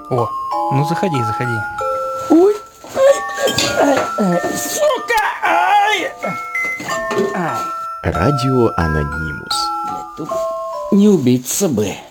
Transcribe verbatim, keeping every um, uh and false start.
О, ну заходи, заходи. Ой, ай, ай, ай, сука, ай, ай. Радио Анонимус. Тут не убиться бы.